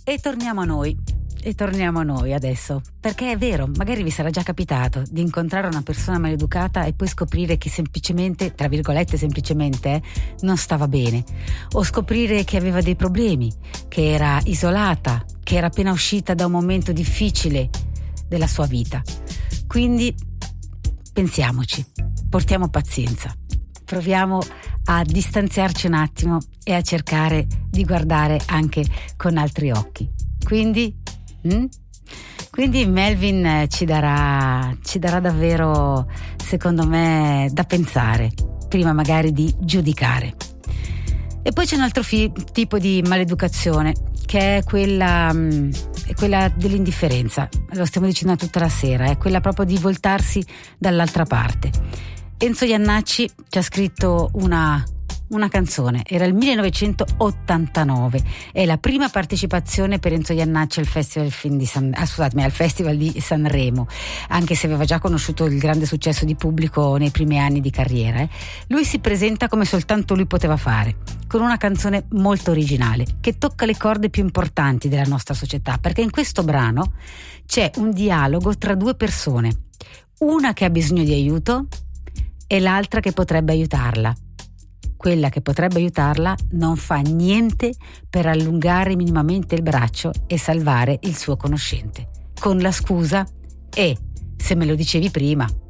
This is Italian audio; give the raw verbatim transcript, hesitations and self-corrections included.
E torniamo a noi, e torniamo a noi adesso, perché è vero, magari vi sarà già capitato di incontrare una persona maleducata e poi scoprire che semplicemente, tra virgolette semplicemente, eh, non stava bene, o scoprire che aveva dei problemi, che era isolata, che era appena uscita da un momento difficile della sua vita. Quindi pensiamoci, portiamo pazienza, proviamo a distanziarci un attimo e a cercare di guardare anche con altri occhi. Quindi, hm? Quindi Melvin ci darà, ci darà davvero, secondo me, da pensare, prima magari di giudicare. E poi c'è un altro fi- tipo di maleducazione, che è quella, mh, è quella dell'indifferenza. Lo stiamo dicendo tutta la sera, è quella proprio di voltarsi dall'altra parte. Enzo Jannacci ci ha scritto una, una canzone, era il millenovecentottantanove, è la prima partecipazione per Enzo Jannacci al Festival, film di San, ah, scusatemi, al Festival di Sanremo, anche se aveva già conosciuto il grande successo di pubblico nei primi anni di carriera. Eh. Lui si presenta come soltanto lui poteva fare, con una canzone molto originale, che tocca le corde più importanti della nostra società, perché in questo brano c'è un dialogo tra due persone, una che ha bisogno di aiuto e l'altra che potrebbe aiutarla. Quella che potrebbe aiutarla non fa niente per allungare minimamente il braccio e salvare il suo conoscente, con la scusa: e se me lo dicevi prima.